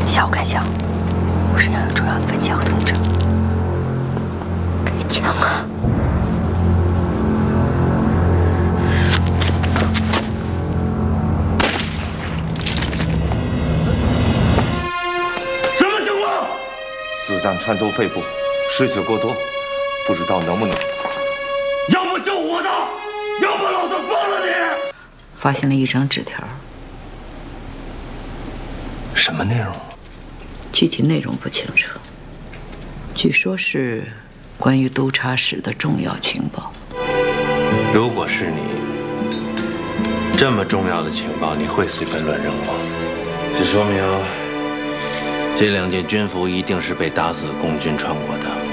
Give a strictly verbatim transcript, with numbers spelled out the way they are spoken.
下午开枪，我身上有重要的文件和通证。开枪啊！ 什么情况？ 子弹穿透肺部，失血过多，不知道能不能。 要不救我的，要不老子崩了你！ 发现了一张纸条。 什么内容？ 具体内容不清楚，据说是关于督察室的重要情报。 如果是你，这么重要的情报，你会随便乱扔吗？这说明这两件军服一定是被打死的共军穿过的。